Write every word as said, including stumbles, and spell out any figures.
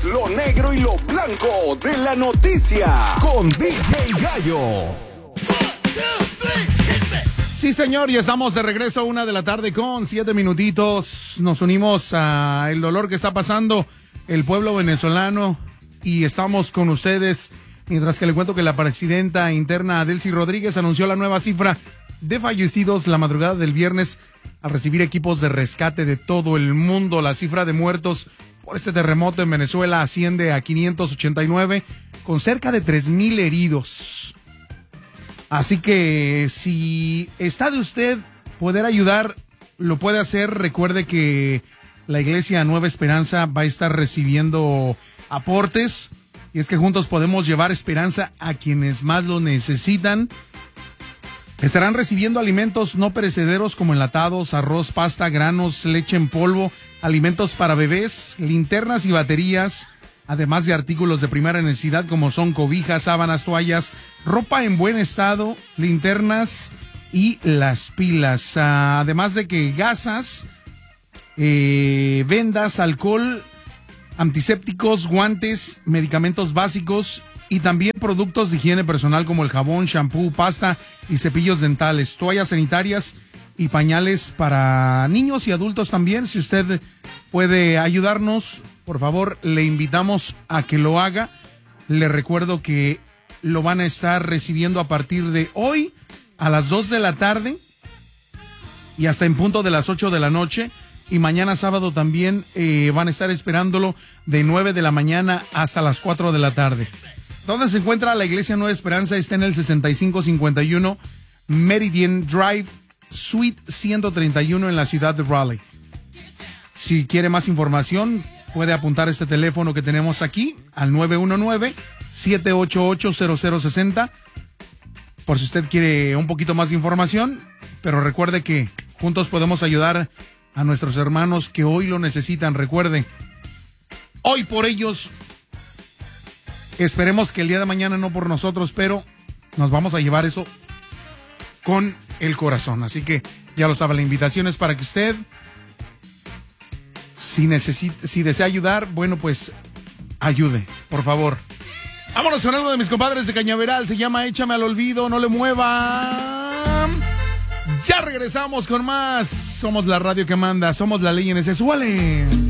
es lo negro y lo blanco de la noticia con D J Gallo. Sí, señor, y estamos de regreso a una de la tarde con siete minutitos. Nos unimos a el dolor que está pasando el pueblo venezolano y estamos con ustedes. Mientras que le cuento que la presidenta interna Delcy Rodríguez anunció la nueva cifra de fallecidos la madrugada del viernes al recibir equipos de rescate de todo el mundo. La cifra de muertos por este terremoto en Venezuela asciende a quinientos ochenta y nueve, con cerca de tres mil heridos. Así que si está de usted poder ayudar, lo puede hacer. Recuerde que la Iglesia Nueva Esperanza va a estar recibiendo aportes. Y es que juntos podemos llevar esperanza a quienes más lo necesitan. Estarán recibiendo alimentos no perecederos como enlatados, arroz, pasta, granos, leche en polvo, alimentos para bebés, linternas y baterías, además de artículos de primera necesidad como son cobijas, sábanas, toallas, ropa en buen estado, linternas y las pilas. Además de que gasas, eh, vendas, alcohol, antisépticos, guantes, medicamentos básicos y también productos de higiene personal como el jabón, shampoo, pasta y cepillos dentales, toallas sanitarias y pañales para niños y adultos también. Si usted puede ayudarnos, por favor, le invitamos a que lo haga. Le recuerdo que lo van a estar recibiendo a partir de hoy a las dos de la tarde y hasta en punto de las ocho de la noche. Y mañana sábado también eh, van a estar esperándolo de nueve de la mañana hasta las cuatro de la tarde. ¿Dónde se encuentra la Iglesia Nueva Esperanza? Está en el sesenta y cinco cincuenta y uno Meridian Drive, Suite ciento treinta y uno en la ciudad de Raleigh. Si quiere más información, puede apuntar este teléfono que tenemos aquí al nueve uno nueve, siete ocho ocho, cero cero seis cero por si usted quiere un poquito más de información. Pero recuerde que juntos podemos ayudar a nuestros hermanos que hoy lo necesitan. Recuerde, hoy por ellos. Esperemos que el día de mañana no por nosotros, pero nos vamos a llevar eso con el corazón. Así que ya lo sabe, la invitación es para que usted, si necesita, si desea ayudar, bueno, pues ayude, por favor. Vámonos con algo de mis compadres de Cañaveral. Se llama Échame al Olvido. No le muevan. Ya regresamos con más. Somos la radio que manda. Somos la ley en ese suele.